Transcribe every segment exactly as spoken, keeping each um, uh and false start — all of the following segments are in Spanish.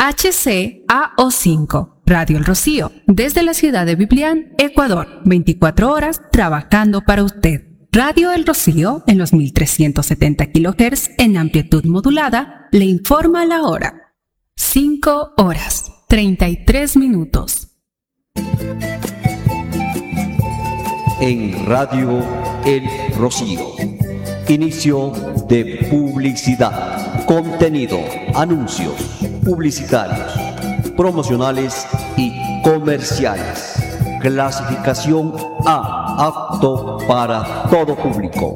H C A O cinco, Radio El Rocío, desde la ciudad de Biblián, Ecuador, veinticuatro horas trabajando para usted. Radio El Rocío, en los mil trescientos setenta kilohertz en amplitud modulada, le informa la hora. cinco horas, treinta y tres minutos. En Radio El Rocío, inicio de publicidad, contenido, anuncios publicitarios, promocionales y comerciales. Clasificación A, apto para todo público.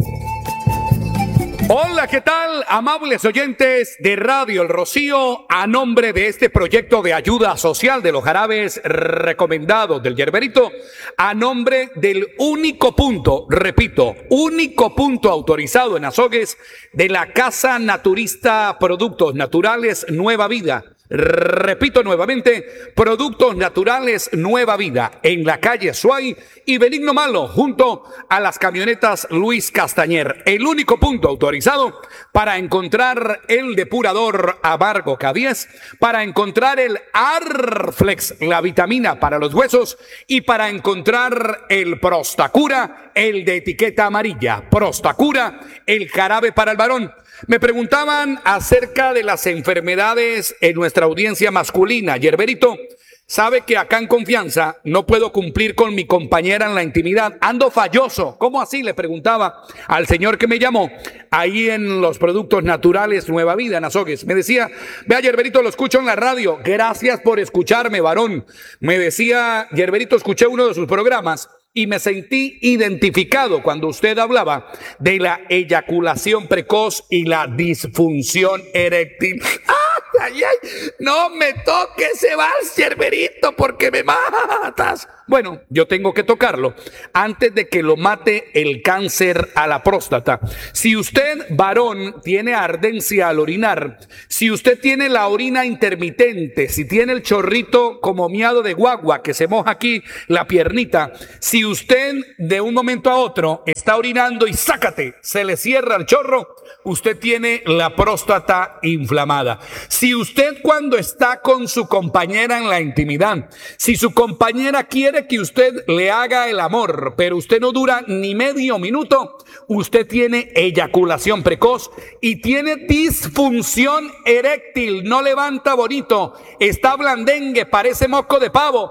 Hola, ¿qué tal, amables oyentes de Radio El Rocío? A nombre de este proyecto de ayuda social de los jarabes recomendados del Yerberito, a nombre del único punto, repito, único punto autorizado en Azogues de la Casa Naturista Productos Naturales Nueva Vida. Repito nuevamente, Productos Naturales Nueva Vida, en la calle Suay y Benigno Malo, junto a las camionetas Luis Castañer. El único punto autorizado para encontrar el depurador Amargo K diez, para encontrar el Arflex, la vitamina para los huesos, y para encontrar el Prostacura, el de etiqueta amarilla. Prostacura, el jarabe para el varón. Me preguntaban acerca de las enfermedades en nuestra audiencia masculina. Yerberito, sabe que acá en Confianza no puedo cumplir con mi compañera en la intimidad. Ando falloso. ¿Cómo así? Le preguntaba al señor que me llamó ahí en los Productos Naturales Nueva Vida, en Azogues. Me decía, vea, Yerberito, lo escucho en la radio. Gracias por escucharme, varón. Me decía, Yerberito, escuché uno de sus programas y me sentí identificado cuando usted hablaba de la eyaculación precoz y la disfunción eréctil. ¡Ay, ay, ay! No me toques ese vals, Yerberito, porque me matas. Bueno, yo tengo que tocarlo antes de que lo mate el cáncer a la próstata. Si usted, varón, tiene ardencia al orinar, si usted tiene la orina intermitente, si tiene el chorrito como miado de guagua que se moja aquí la piernita, si usted de un momento a otro está orinando y sácate, se le cierra el chorro, usted tiene la próstata inflamada. Si usted, cuando está con su compañera en la intimidad, si su compañera quiere que usted le haga el amor, pero usted no dura ni medio minuto, usted tiene eyaculación precoz y tiene disfunción eréctil. No levanta bonito, está blandengue, parece moco de pavo,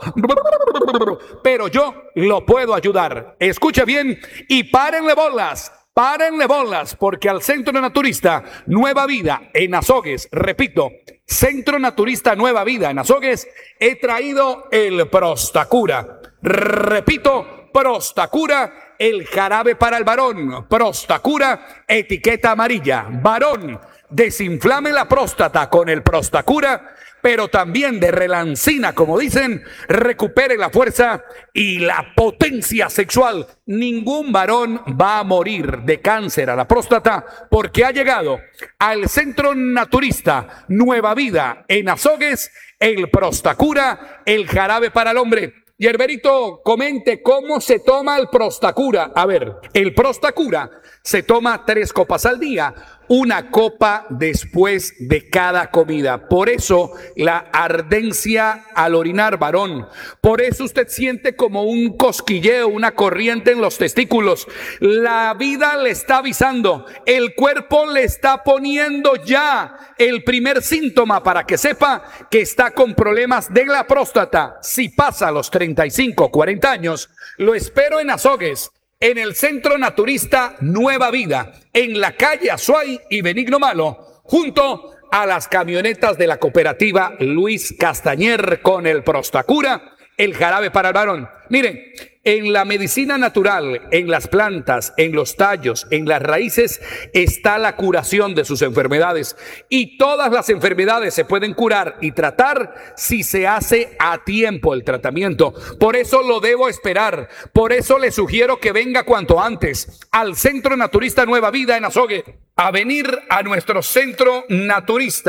pero yo lo puedo ayudar. Escuche bien y párenle bolas. Párenle bolas, porque al Centro Naturista Nueva Vida en Azogues, repito, Centro Naturista Nueva Vida en Azogues, he traído el Prostacura. Repito, Prostacura, el jarabe para el varón. Prostacura, etiqueta amarilla. Varón, desinflame la próstata con el Prostacura, pero también de relancina, como dicen, recupere la fuerza y la potencia sexual. Ningún varón va a morir de cáncer a la próstata porque ha llegado al Centro Naturista Nueva Vida en Azogues el Prostacura, el jarabe para el hombre. Yerberito, comente cómo se toma el Prostacura. A ver, el Prostacura se toma tres copas al día, una copa después de cada comida. Por eso la ardencia al orinar, varón. Por eso usted siente como un cosquilleo, una corriente en los testículos. La vida le está avisando, el cuerpo le está poniendo ya el primer síntoma para que sepa que está con problemas de la próstata. Si pasa los treinta y cinco, cuarenta años, lo espero en Azogues, en el Centro Naturista Nueva Vida, en la calle Azuay y Benigno Malo, junto a las camionetas de la cooperativa Luis Castañer con el Prostacura, el jarabe para el varón. Miren, en la medicina natural, en las plantas, en los tallos, en las raíces, está la curación de sus enfermedades. Y todas las enfermedades se pueden curar y tratar si se hace a tiempo el tratamiento. Por eso lo debo esperar. Por eso le sugiero que venga cuanto antes al Centro Naturista Nueva Vida en Azogues, a venir a nuestro Centro Naturista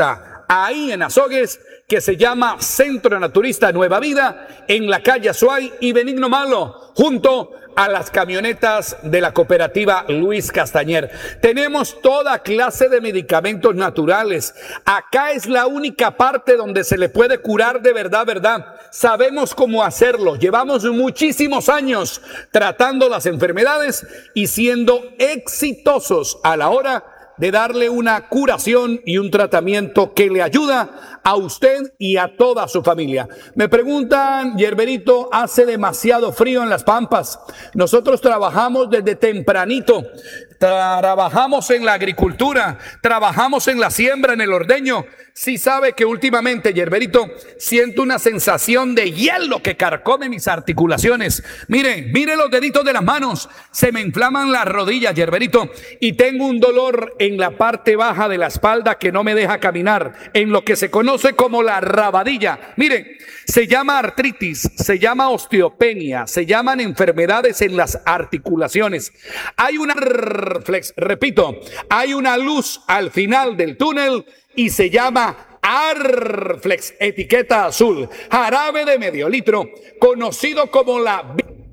ahí en Azogues, que se llama Centro Naturista Nueva Vida, en la calle Azuay y Benigno Malo, junto a las camionetas de la cooperativa Luis Castañer. Tenemos toda clase de medicamentos naturales. Acá es la única parte donde se le puede curar de verdad, verdad. Sabemos cómo hacerlo. Llevamos muchísimos años tratando las enfermedades y siendo exitosos a la hora de darle una curación y un tratamiento que le ayuda a usted y a toda su familia. Me preguntan, Yerberito, hace demasiado frío en Las Pampas. Nosotros trabajamos desde tempranito. Trabajamos en la agricultura, trabajamos en la siembra, en el ordeño. Sí sabe que últimamente, Yerberito, siento una sensación de hielo que carcome mis articulaciones. Mire, mire los deditos de las manos, se me inflaman las rodillas, Yerberito, y tengo un dolor en la parte baja de la espalda que no me deja caminar, en lo que se conoce como la rabadilla. Mire, se llama artritis, se llama osteopenia, se llaman enfermedades en las articulaciones. Hay una Arflex, repito, hay una luz al final del túnel y se llama Arflex, etiqueta azul, jarabe de medio litro, conocido como la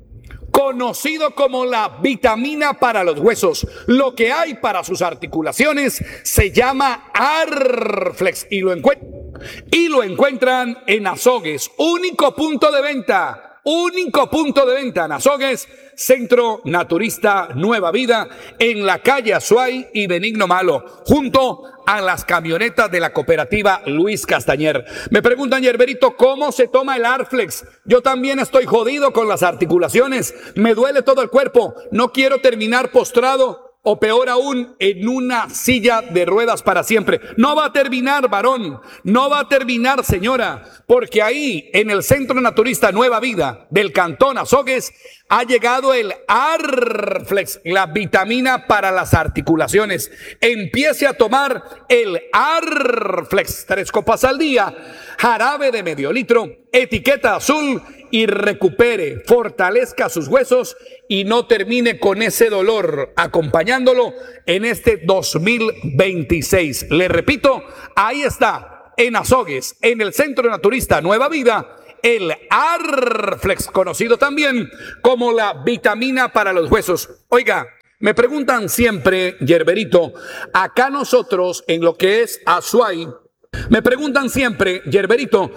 conocido como la vitamina para los huesos. Lo que hay para sus articulaciones se llama Arflex y lo encuentran y lo encuentran en Azogues, único punto de venta. Único punto de venta en Azogues, Centro Naturista Nueva Vida, en la calle Azuay y Benigno Malo, junto a las camionetas de la cooperativa Luis Castañer. Me preguntan, Yerberito, ¿cómo se toma el Arflex? Yo también estoy jodido con las articulaciones, me duele todo el cuerpo, no quiero terminar postrado o peor aún, en una silla de ruedas para siempre. No va a terminar, varón, no va a terminar, señora, porque ahí en el Centro Naturista Nueva Vida del Cantón Azogues ha llegado el Arflex, la vitamina para las articulaciones. Empiece a tomar el Arflex, tres copas al día, jarabe de medio litro, etiqueta azul, y recupere, fortalezca sus huesos y no termine con ese dolor acompañándolo en este dos mil veintiséis. Le repito, ahí está, en Azogues, en el Centro Naturista Nueva Vida, el Arflex, conocido también como la vitamina para los huesos. Oiga, me preguntan siempre, Yerberito, acá nosotros en lo que es Azuay, me preguntan siempre, Yerberito,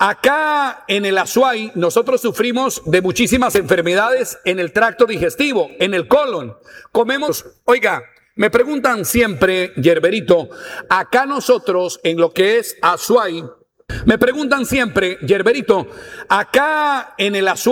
acá en el Azuay nosotros sufrimos de muchísimas enfermedades en el tracto digestivo, en el colon. Comemos, oiga, me preguntan siempre, Yerberito, acá nosotros en lo que es Azuay, me preguntan siempre, Yerberito, acá en el Azuay